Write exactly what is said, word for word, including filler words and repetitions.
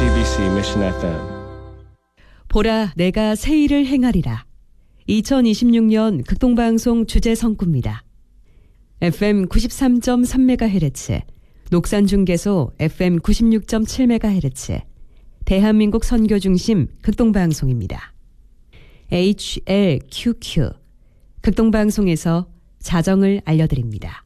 씨비씨 Mission 에프엠. 보라, 내가 새 일을 행하리라. 이천이십육 년 극동방송 주제 성구입니다. 에프엠 구십삼 점 삼 메가헤르츠, 녹산중계소 에프엠 구십육 점 칠 메가헤르츠, 대한민국 선교중심 극동방송입니다. 에이치엘큐큐, 극동방송에서 자정을 알려드립니다.